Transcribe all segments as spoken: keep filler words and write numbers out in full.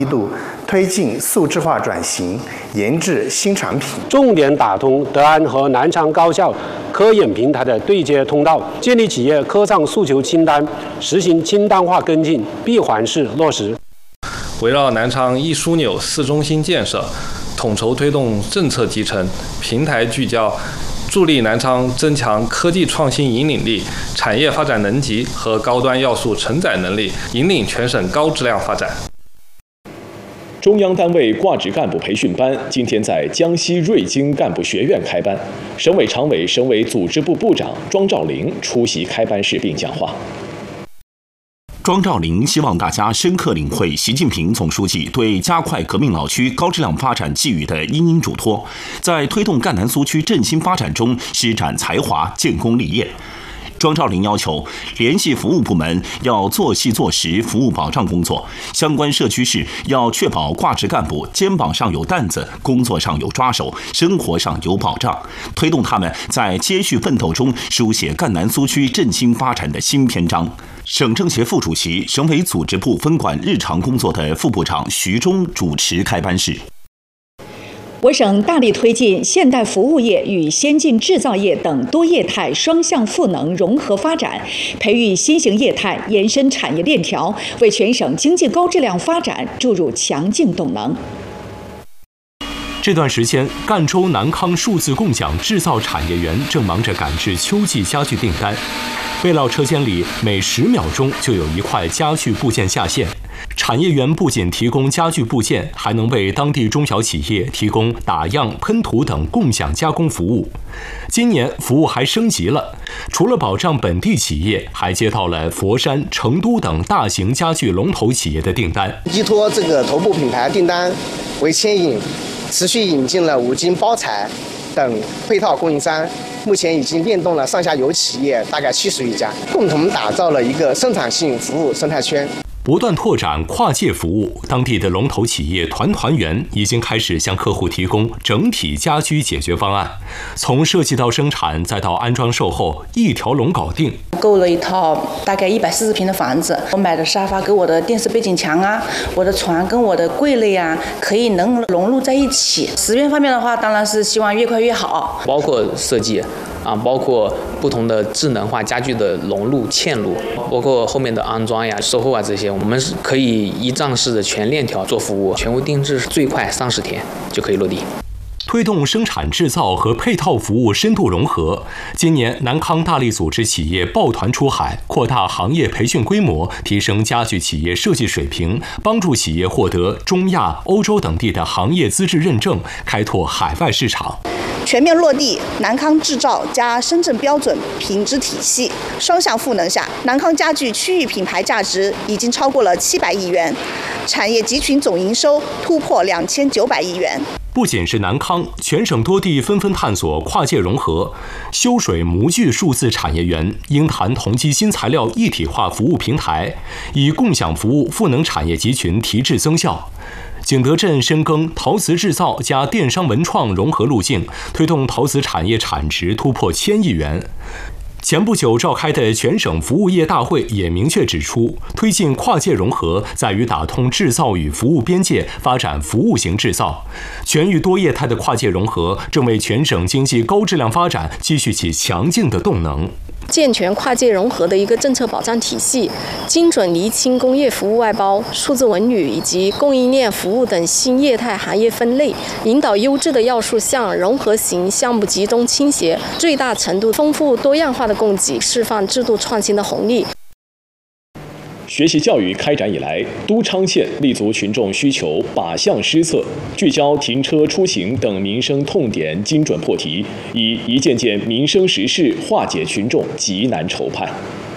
一度推进数字化转型，研制新产品， 重点打通德安和南昌高校科研平台的对接通道，建立企业科创诉求清单，实行清单化跟进，闭环式落实。 围绕南昌一枢纽四中心建设，统筹推动政策集成、平台聚焦，助力南昌增强科技创新引领力、产业发展能级和高端要素承载能力，引领全省高质量发展。 中央单位挂职干部培训班今天在江西瑞金干部学院开班，省委常委、省委组织部部长庄兆麟出席开班式并讲话。 庄兆麟希望大家深刻领会习近平总书记对加快革命老区高质量发展寄予的殷殷嘱托，在推动赣南苏区振兴发展中施展才华、建功立业。庄兆麟要求，联系服务部门要做细做实服务保障工作，相关社区市要确保挂职干部肩膀上有担子，工作上有抓手，生活上有保障，推动他们在接续奋斗中书写赣南苏区振兴发展的新篇章。省政协副主席、省委组织部分管日常工作的副部长徐忠主持开班式。 我省大力推进现代服务业与先进制造业等多业态双向赋能融合发展，培育新型业态，延伸产业链条，为全省经济高质量发展注入强劲动能。 这段时间，赣州南康数字共享制造产业园正忙着赶制秋季家具订单。备料车间里每十秒钟就有一块家具部件下线。产业园不仅提供家具部件，还能为当地中小企业提供打样、喷涂等共享加工服务。今年服务还升级了，除了保障本地企业，还接到了佛山、成都等大型家具龙头企业的订单。 依托这个头部品牌订单为牵引，持续引进了五金、包材等配套供应商。目前已经联动了上下游企业大概七十余家，共同打造了一个生产性服务生态圈。 不断拓展跨界服务，当地的龙头企业团团圆已经开始向客户提供整体家居解决方案，从设计到生产再到安装售后，一条龙搞定。 购了一套大概一百四十平的房子，我买的沙发跟我的电视背景墙啊，我的床跟我的柜类啊，可以能融入在一起。时间方面的话，当然是希望越快越好， 包括设计啊，包括不同的智能化家具的融入嵌入，包括后面的安装呀、售后啊这些，我们是可以一站式的全链条做服务，全屋定制最快三十天就可以落地。 推动生产制造和配套服务深度融合。今年，南康大力组织企业抱团出海，扩大行业培训规模，提升家具企业设计水平，帮助企业获得中亚、欧洲等地的行业资质认证，开拓海外市场。 全面落地南康制造加深圳标准品质体系，双向赋能下，南康家具区域品牌价值已经超过了七百亿元，产业集群总营收突破两千九百亿元。 不仅是南康，全省多地纷纷探索跨界融合。修水模具数字产业园、鹰潭同基新材料一体化服务平台，以共享服务赋能产业集群提质增效。景德镇深耕陶瓷制造加电商文创融合路径，推动陶瓷产业产值突破千亿元。前不久召开的全省服务业大会也明确指出，推进跨界融合在于打通制造与服务边界，发展服务型制造。全域多业态的跨界融合正为全省经济高质量发展积蓄起强劲的动能。 健全跨界融合的一个政策保障体系，精准厘清工业服务外包、数字文旅以及供应链服务等新业态行业分类，引导优质的要素向融合型项目集中倾斜，最大程度丰富多样化的供给，释放制度创新的红利。 学习教育开展以来，都昌县立足群众需求，靶向施策，聚焦停车、出行等民生痛点，精准破题，以一件件民生实事化解群众急难愁盼。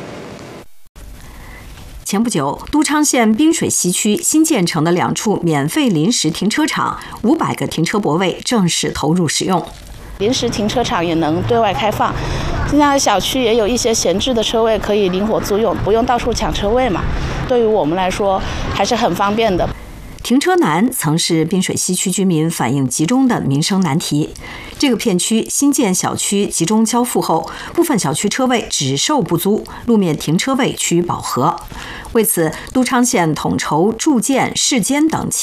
前不久，都昌县滨水西区新建成的两处免费临时停车场，五百个停车泊位正式投入使用。 临时停车场也能对外开放，现在小区也有一些闲置的车位可以灵活租用，不用到处抢车位嘛。对于我们来说还是很方便的。 停车难曾是滨水西区居民反映集中的民生难题。这个片区新建小区集中交付后，部分小区车位只售不租，路面停车位趋于饱和。为此，都昌县统筹筑建、市监等